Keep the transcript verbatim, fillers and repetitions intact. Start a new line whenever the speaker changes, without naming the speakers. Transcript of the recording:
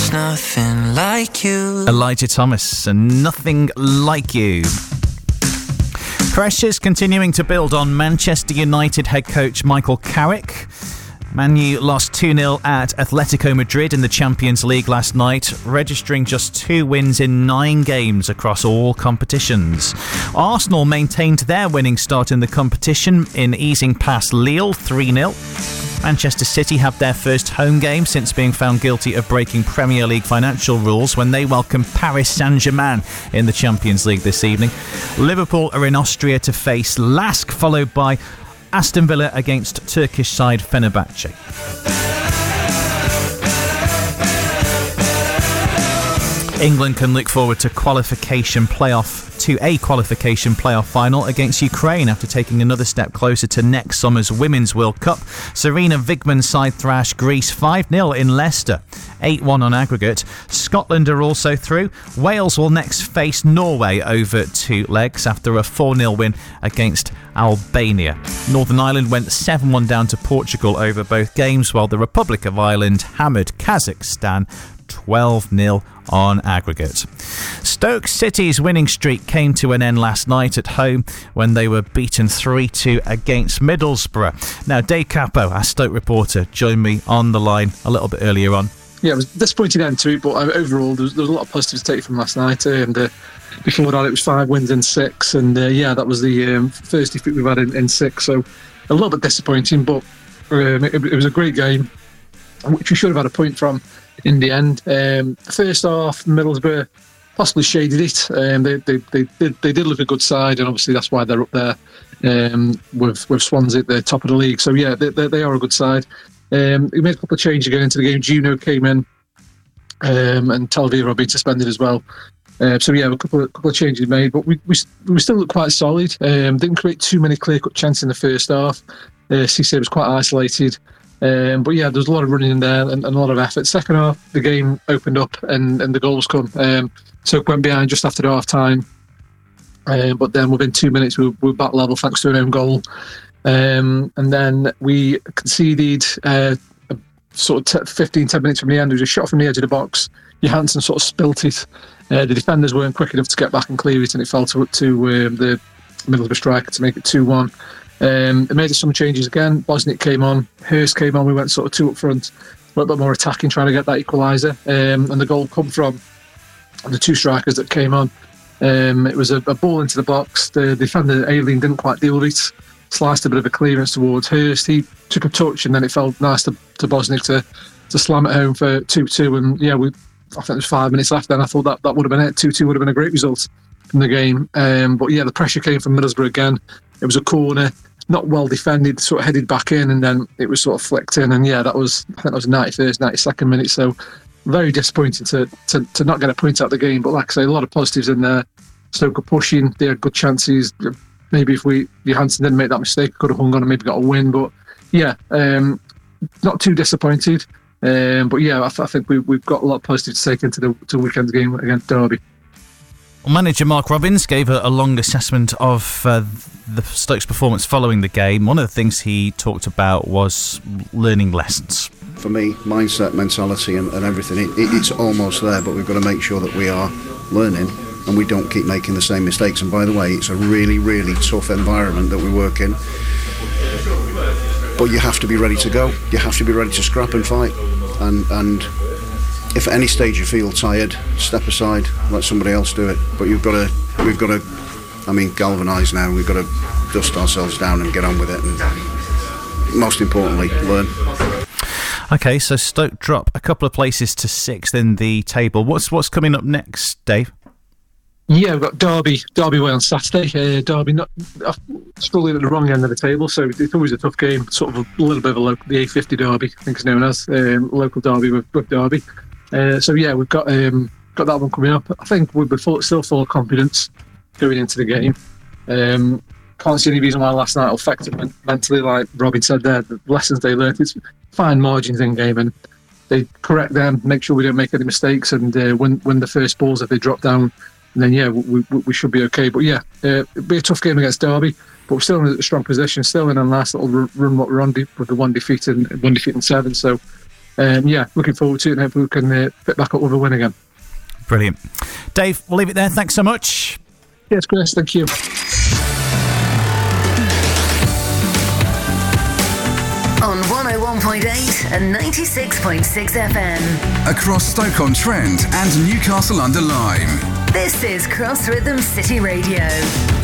There's nothing like you.
Elijah Thomas and Nothing Like You. Pressure's continuing to build on Manchester United head coach Michael Carrick. Man U lost two nil at Atletico Madrid in the Champions League last night, registering just two wins in nine games across all competitions. Arsenal maintained their winning start in the competition in easing past Lille three nil. Manchester City have their first home game since being found guilty of breaking Premier League financial rules when they welcome Paris Saint-Germain in the Champions League this evening. Liverpool are in Austria to face Lask, followed by Aston Villa against Turkish side Fenerbahce. England can look forward to qualification playoff to a qualification playoff final against Ukraine after taking another step closer to next summer's Women's World Cup. Serena Vigman's side thrashed Greece five nil in Leicester, eight one on aggregate. Scotland are also through. Wales will next face Norway over two legs after a four nil win against Albania. Northern Ireland went seven one down to Portugal over both games, while the Republic of Ireland hammered Kazakhstan twelve nil on aggregate. Stoke City's winning streak came to an end last night at home when they were beaten three two against Middlesbrough. Now, Dave Capo, our Stoke reporter, joined me on the line a little bit earlier on.
Yeah, it was a disappointing end to it, but overall there was, there was a lot of positives to take from last night. And uh, before that, it was five wins in six, and uh, yeah, that was the um, first defeat we've had in, in six. So a little bit disappointing, but um, it, it was a great game, which we should have had a point from in the end. Um, first half, Middlesbrough possibly shaded it. Um, they, they, they, did, they did look a good side, and obviously that's why they're up there um, with, with Swansea at the top of the league. So yeah, they, they, they are a good side. Um, we made a couple of changes going into the game. Juno came in, um, and Talavera being suspended as well. Uh, so yeah, a couple of, couple of changes made, but we we, we still look quite solid. Um, didn't create too many clear-cut chances in the first half. Uh, Cisse was quite isolated. Um, but yeah, there was a lot of running in there and, and a lot of effort. Second half, the game opened up and, and the goals come. Um, so went behind just after the half time. Uh, but then within two minutes, we, we were back level thanks to an own goal. Um, and then we conceded uh, sort of t- fifteen, ten minutes from the end. There was a shot from the edge of the box. Johansson sort of spilt it. Uh, the defenders weren't quick enough to get back and clear it, and it fell to, to um, the Middlesbrough striker to make it two one. Um, they made some changes again. Bosniak came on, Hurst came on. We went sort of two up front, a little bit more attacking, trying to get that equaliser. Um, and the goal come from the two strikers that came on. Um, it was a, a ball into the box. The defender, Aileen, didn't quite deal with it. Sliced a bit of a clearance towards Hurst. He took a touch, and then it felt nice to, to Bosniak to, to slam it home for two two. And yeah, we, I think there was five minutes left then. I thought that, that would have been it. two two would have been a great result from the game. Um, but yeah, the pressure came from Middlesbrough again. It was a corner. Not well defended, sort of headed back in, and then it was sort of flicked in. And yeah, that was, I think that was ninety-first, ninety-second minute. So very disappointing to, to to not get a point out of the game. But like I say, a lot of positives in there. Stoke were pushing, they had good chances. Maybe if we Johansson didn't make that mistake, could have hung on and maybe got a win. But yeah, um, not too disappointed. Um, but yeah, I, th- I think we, we've got a lot of positives to take into the to weekend's game against Derby.
Well, manager Mark Robbins gave a, a long assessment of uh, the Stoke's performance following the game. One of the things he talked about was learning lessons.
For me, mindset, mentality and, and everything, it, it, it's almost there, but we've got to make sure that we are learning and we don't keep making the same mistakes. And by the way, it's a really, really tough environment that we work in. But you have to be ready to go. You have to be ready to scrap and fight. And and if at any stage you feel tired, step aside, let somebody else do it. But you've got to, we've got to, I mean, galvanise now. We've got to dust ourselves down and get on with it. And most importantly, learn.
Okay, so Stoke drop a couple of places to sixth in the table. What's what's coming up next, Dave?
Yeah, we've got Derby, Derby away on Saturday. Uh, Derby not uh, struggling at the wrong end of the table, so it's always a tough game. Sort of a little bit of a local, the A fifty Derby, I think it's known as um, local Derby with, with Derby. Uh, so yeah, we've got um, got that one coming up. I think we're full, still full of confidence going into the game. Um, can't see any reason why last night will affect it mentally. Like Robin said there, the lessons they learned, it's fine margins in game, and they correct them, make sure we don't make any mistakes, and uh, win, win the first balls if they drop down. And then yeah, we, we, we should be okay. But yeah, uh, it'll be a tough game against Derby, but we're still in a strong position, still in a nice little run what we're on with the one defeat and one defeat and seven. So um, yeah, looking forward to it, and hopefully we can uh, pick back up with a win again.
Brilliant. Dave, we'll leave it there. Thanks so much.
Yes, Chris, thank you.
On one oh one point eight and ninety-six point six F M.
Across Stoke-on-Trent and Newcastle-under-Lyme.
This is Cross Rhythm City Radio.